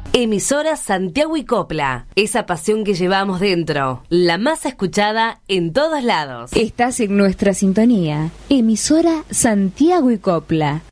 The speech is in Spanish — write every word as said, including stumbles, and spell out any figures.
Emisora Santiago y Copla, esa pasión que llevamos dentro, la más escuchada en todos lados. Estás en nuestra sintonía. Emisora Santiago y Copla.